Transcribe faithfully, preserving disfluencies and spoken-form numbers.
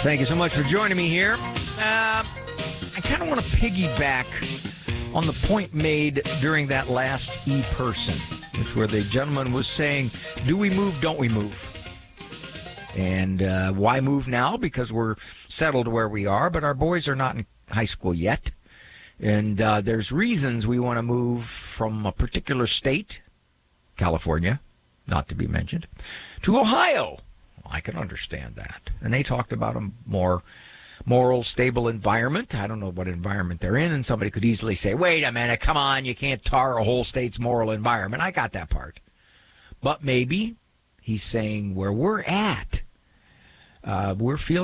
Thank you so much for joining me here. Uh, I kind of want to piggyback on the point made during that last E-Person, which where the gentleman was saying, do we move, don't we move? And uh, why move now? Because we're settled where we are, but our boys are not in high school yet. And uh, there's reasons we want to move from a particular state, California, not to be mentioned, to Ohio. I can understand that. And they talked about a more moral, stable environment. I don't know what environment they're in, and somebody could easily say, wait a minute, come on, you can't tar a whole state's moral environment. I got that part. But maybe he's saying where we're at, uh, we're feeling